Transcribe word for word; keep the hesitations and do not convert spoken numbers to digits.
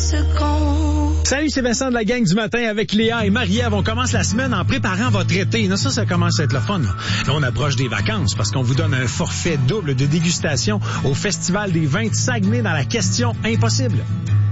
secondes. Salut, c'est Vincent de la gang du matin avec Léa et Marie-Ève. On commence la semaine en préparant votre été. Là, ça, ça commence à être le fun. Là, là on approche des vacances parce qu'on vous donne un forfait double de dégustation au Festival des vins de Saguenay dans la question impossible.